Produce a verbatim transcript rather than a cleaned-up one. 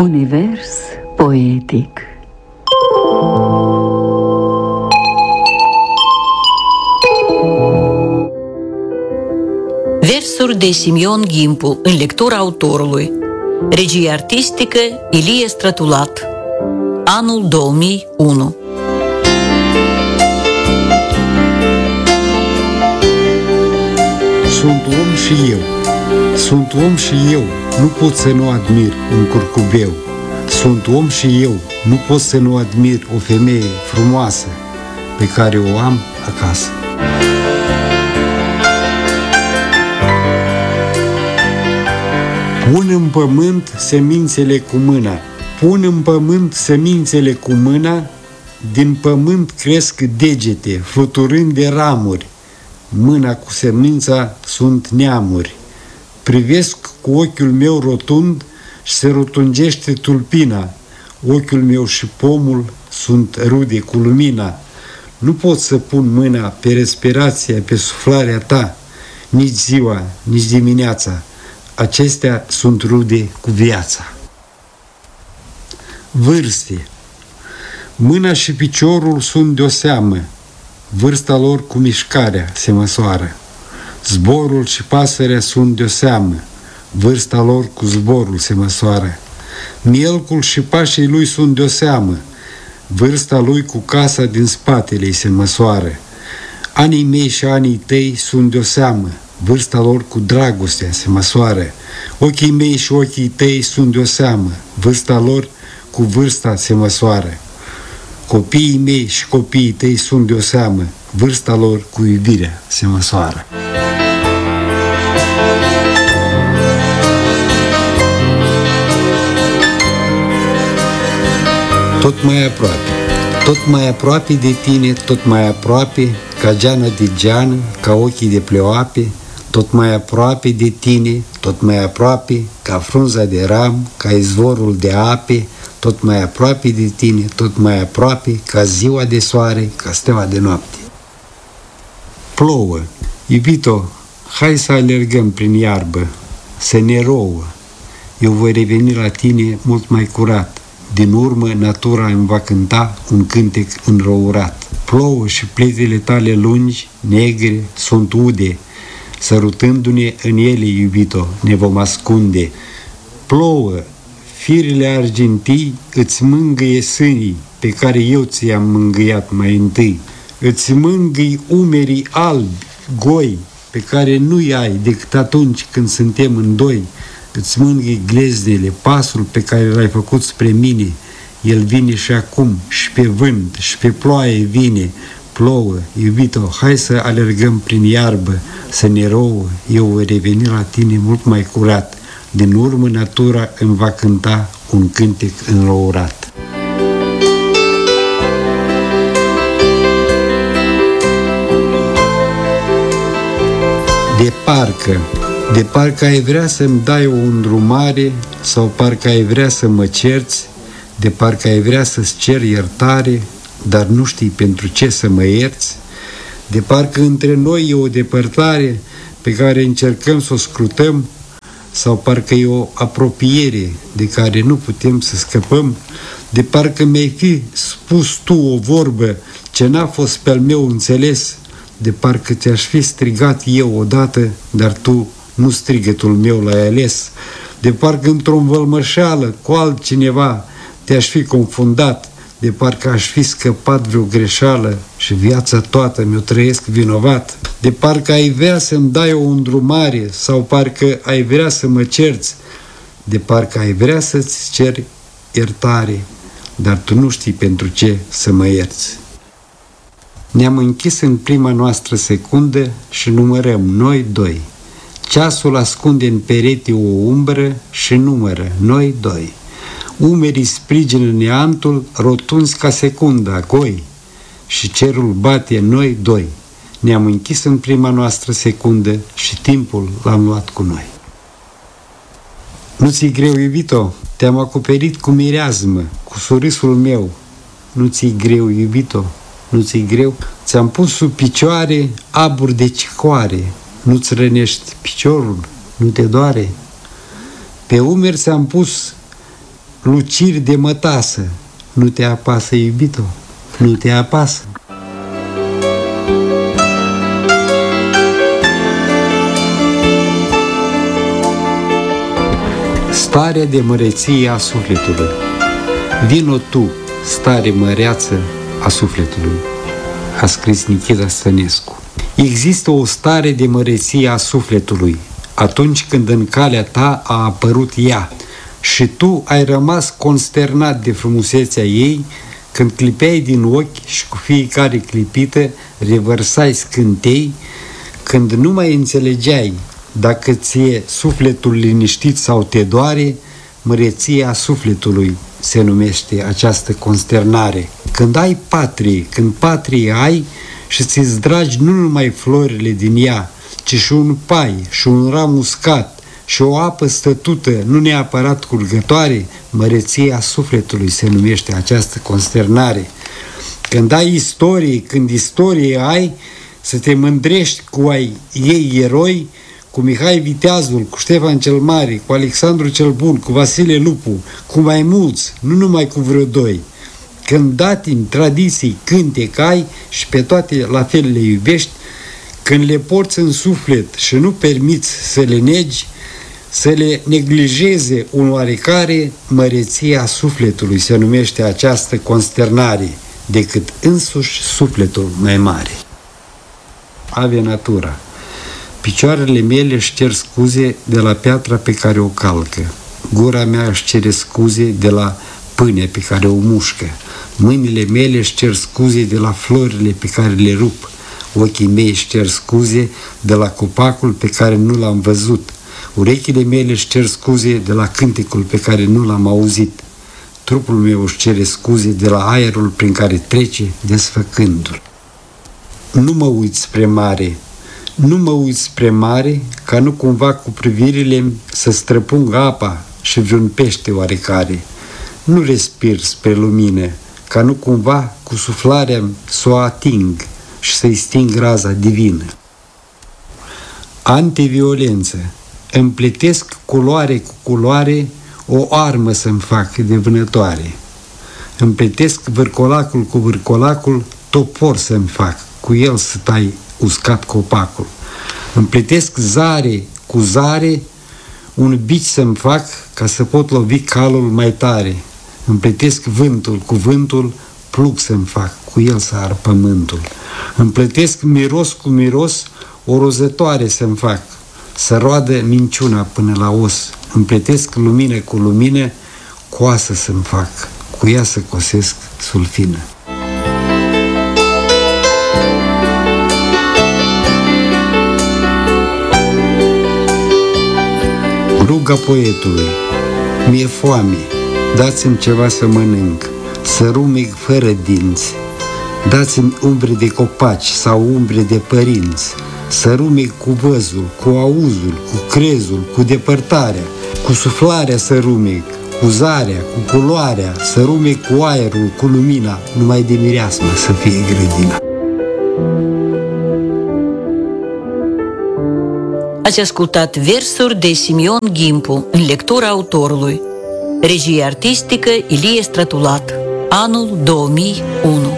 Univers poetic. Versuri de Simion Gimpu în lectura autorului. Regie artistică Ilie Strătulat. Anul două mii unu. Sunt om și eu, sunt om și eu, nu pot să nu admir un curcubeu. Sunt om și eu, nu pot să nu admir o femeie frumoasă pe care o am acasă. Pun în pământ semințele cu mâna, pun în pământ semințele cu mâna, din pământ cresc degete, fluturând de ramuri. Mâna cu semința sunt neamuri. Privesc cu ochiul meu rotund și se rotungește tulpina. Ochiul meu și pomul sunt rude cu lumina. Nu pot să pun mâna pe respirația, pe suflarea ta, nici ziua, nici dimineața. Acestea sunt rude cu viața. Vârste. Mâna și piciorul sunt de-o seamă. Vârsta lor cu mișcarea se măsoară. Zborul și pasărea sunt de-o seamă. Vârsta lor cu zborul se măsoară. Mielcul și pașii lui sunt de-o seamă. Vârsta lui cu casa din spatele se măsoară. Anii mei și anii tăi sunt de-o seamă. Vârsta lor cu dragostea se măsoară. Ochii mei și ochii tăi sunt de-o seamă. Vârsta lor cu vârsta se măsoară. Copiii mei și copiii tăi sunt de-o seamă. Vârsta lor cu iubirea se măsoară. Tot mai aproape, tot mai aproape de tine, tot mai aproape, ca geană de geană, ca ochii de pleoape, tot mai aproape de tine, tot mai aproape, ca frunza de ram, ca izvorul de ape, tot mai aproape de tine, tot mai aproape, ca ziua de soare, ca steaua de noapte. Plouă, iubito, hai să alergăm prin iarbă, să ne rouă. Eu voi reveni la tine mult mai curat. Din urmă, natura îmi va cânta un cântec înrourat. Plouă și pletele tale lungi, negre, sunt ude. Sărutându-ne în ele, iubito, ne vom ascunde. Plouă, firele argintii îți mângâie sânii pe care eu ți-am mângâiat mai întâi. Îți mângâi umerii albi, goi, pe care nu-i ai decât atunci când suntem în doi. Îți mângâi gleznele, pasul pe care l-ai făcut spre mine. El vine și acum, și pe vânt, și pe ploaie vine. Plouă, iubito, hai să alergăm prin iarbă, să ne rouă. Eu voi reveni la tine mult mai curat. Din urmă, natura îmi va cânta un cântec înrourat. De parcă, de parcă ai vrea să-mi dai o îndrumare, sau parcă ai vrea să mă cerți, de parcă ai vrea să-ți cer iertare, dar nu știi pentru ce să mă ierți, de parcă între noi e o depărtare pe care încercăm să o scrutăm, sau parcă e o apropiere de care nu putem să scăpăm, de parcă mi-ai fi spus tu o vorbă ce n-a fost pe-al meu înțeles, de parcă ți-aș fi strigat eu odată, dar tu nu strigătul meu l-ai ales, de parcă într-o învălmășeală cu altcineva te-aș fi confundat, de parcă aș fi scăpat vreo greșeală și viața toată mi-o trăiesc vinovat, de parcă ai vrea să-mi dai o îndrumare sau parcă ai vrea să mă cerți, de parcă ai vrea să-ți ceri iertare, dar tu nu știi pentru ce să mă ierți. Ne-am închis în prima noastră secundă și numărăm noi doi. Ceasul ascunde în perete o umbră și numără noi doi. Umerii sprijină neantul, rotunzi ca secunda, goi, și cerul bate noi doi. Ne-am închis în prima noastră secundă și timpul l-am luat cu noi. Nu ți-i greu, iubito? Te-am acoperit cu mireazmă, cu surâsul meu. Nu ți-i greu, iubito? Nu ți-i greu? Ți-am pus sub picioare aburi de cicoare. Nu-ți rănești piciorul? Nu te doare? Pe umeri ți-am pus luciri de mătasă. Nu te apasă, iubito? Nu te apasă? Starea de măreție a sufletului. Vino tu, stare măreață a sufletului, a scris Nichita Stănescu. Există o stare de măreție a sufletului atunci când în calea ta a apărut ea și tu ai rămas consternat de frumusețea ei când clipeai din ochi și cu fiecare clipită revărsai scântei, când nu mai înțelegeai dacă ți-e sufletul liniștit sau te doare. Măreția sufletului se numește această consternare. Când ai patrie, când patrie ai și ți-ți dragi nu numai florile din ea, ci și un pai, și un ram uscat, și o apă stătută, nu neapărat curgătoare, măreția sufletului se numește această consternare. Când ai istorie, când istorie ai, să te mândrești cu ai ei eroi, cu Mihai Viteazul, cu Ștefan cel Mare, cu Alexandru cel Bun, cu Vasile Lupu, cu mai mulți, nu numai cu vreo doi. Când datini, tradiții, cântec ai și pe toate la fel le iubești, când le porți în suflet și nu permiți să le negi, să le neglijeze un oarecare, măreția sufletului se numește această consternare, decât însuși sufletul mai mare. Ave natura. Picioarele mele își cer scuze de la piatra pe care o calcă. Gura mea își cere scuze de la pâinea pe care o mușcă. Mâinile mele își cer scuze de la florile pe care le rup. Ochii mei își cer scuze de la copacul pe care nu l-am văzut. Urechile mele își cer scuze de la cântecul pe care nu l-am auzit. Trupul meu își cere scuze de la aerul prin care trece desfăcându-l. Nu mă uit spre mare, nu mă uit spre mare, ca nu cumva cu privirile să străpung apa și vreun pește oarecare. Nu respir spre lumină, ca nu cumva cu suflarea să o ating și să-i sting raza divină. Antiviolență. Împletesc culoare cu culoare, o armă să-mi fac de vânătoare. Împletesc vârcolacul cu vârcolacul, topor să-mi fac, cu el să tai uscat copacul. Împletesc zare cu zare, un bici să-mi fac ca să pot lovi calul mai tare. Împletesc vântul cu vântul, plug să-mi fac, cu el să ar pământul. Împletesc miros cu miros, o rozătoare să-mi fac, să roadă minciuna până la os. Împletesc lumină cu lumină, coasă să-mi fac, cu ea să cosesc sulfină. Ruga poetului. Mi-e foame, dați-mi ceva să mănânc, să rumeg fără dinți. Dați-mi umbre de copaci sau umbre de părinți, să rumeg cu văzul, cu auzul, cu crezul, cu depărtarea, cu suflarea să rumeg, cu zarea, cu culoarea, să rumeg cu aerul, cu lumina, numai de mireasmă să fie grădina. Ați ascultat versuri de Simion Ghimpu în lectura autorului. Regie artistică Ilie Stratulat. Anul două mii unu.